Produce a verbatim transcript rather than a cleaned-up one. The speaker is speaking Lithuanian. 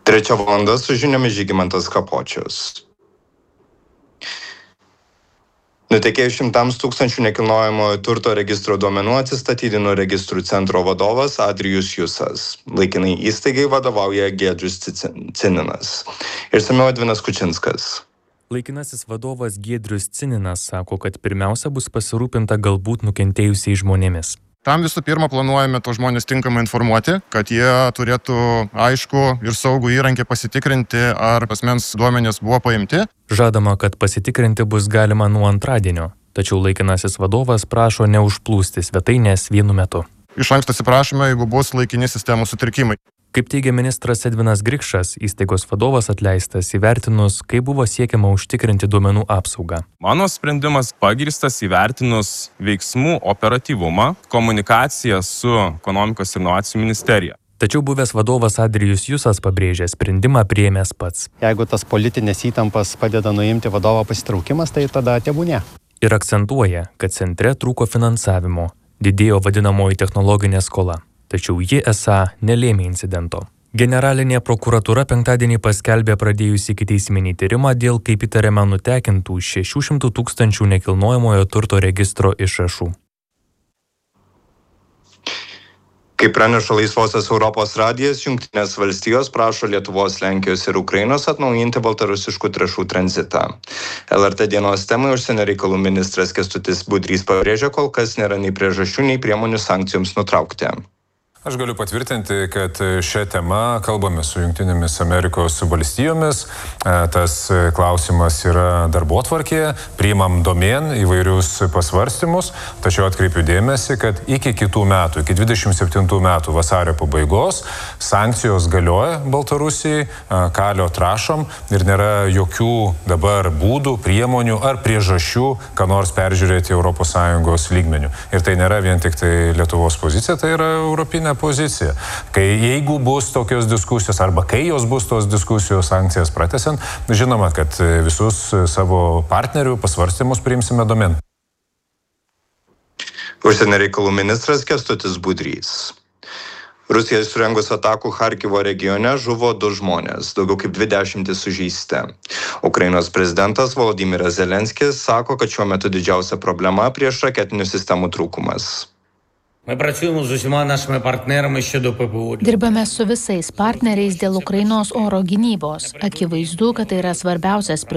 Trečia valanda su žiniomis Žygimantas Kapočius. Nutekėjus šimtams tūkstančių nekilnojamojo turto registro duomenų atsistatydino registrų centro vadovas Adrijus Jusas. Laikinai įstaigai vadovauja Giedrius Cininas. Išsamiau Edvinas Kučinskas. Laikinasis vadovas Giedrius Cininas sako, kad pirmiausia bus pasirūpinta galbūt nukentėjusiais žmonėmis. Tam visų pirma planuojame tos žmonės tinkamai informuoti, kad jie turėtų aišku ir saugų įrankį pasitikrinti, ar asmens duomenys buvo paimti. Žadama, kad pasitikrinti bus galima nuo antradienio, tačiau laikinasis vadovas prašo neužplūsti svetainės vienu metu. Iš anksto atsiprašome, jeigu bus laikini sistemų sutrikimai. Kaip teigia ministras Edvinas Grikšas, įstaigos vadovas atleistas įvertinus, kaip buvo siekiama užtikrinti duomenų apsaugą. Mano sprendimas pagrįstas įvertinus veiksmų operatyvumą, komunikaciją su ekonomikos ir inovacijų ministerija. Tačiau buvęs vadovas Adrijus Jusas pabrėžė, sprendimą priėmęs pats. Jeigu tas politinės įtampas padeda nuimti vadovo pasitraukimas, tai tada tebūnie. Ir akcentuoja, kad centre trūko finansavimo, didėjo vadinamoji technologinė skola. Tačiau ji esą nelėmė incidento. Generalinė prokuratūra penktadienį paskelbė pradėjusi ikiteisminį tyrimą dėl, kaip įtariama, nutekintų šešių šimtų tūkstančių nekilnojamojo turto registro išrašų. Kaip praneša Laisvosios Europos radijas, Jungtinės valstijos prašo Lietuvos, Lenkijos ir Ukrainos atnaujinti baltarusiškų trąšų tranzitą. L R T dienos temai užsienio reikalų ministras Kęstutis Budrys pabrėžė, kol kas nėra nei priežasčių, nei priemonių sankcijoms nutraukti. Aš galiu patvirtinti, kad šią temą kalbame su Jungtinėmis Amerikos valstijomis. Tas klausimas yra darbotvarkėje, priimam domėn įvairius pasvarstymus, tačiau atkreipiu dėmesį, kad iki kitų metų, iki dvidešimt septintų metų vasario pabaigos sankcijos galioja Baltarusijai, kalio trąšom ir nėra jokių dabar būdų, priemonių ar priežasčių, ką nors peržiūrėti Europos Sąjungos lygmeniu. Ir tai nėra vien tik tai Lietuvos pozicija, tai yra europinė pozicija. Kai jeigu bus tokios diskusijos arba kai jos bus tos diskusijos sankcijas pratęsiant, žinoma, kad visus savo partnerių pasvarstymus priimsime domėn. Užsienio reikalų ministras Kęstutis Budrys. Rusijai surengus atakų Charkivo regione žuvo du žmonės, daugiau kaip dvi dešimtys sužeisti. Ukrainos prezidentas Volodymyras Zelenskis sako, kad šiuo metu didžiausia problema prieš raketinių sistemų trūkumas. Dirbame su visais partneriais dėl Ukrainos oro gynybos. Akivaizdu, kad tai yra svarbiausias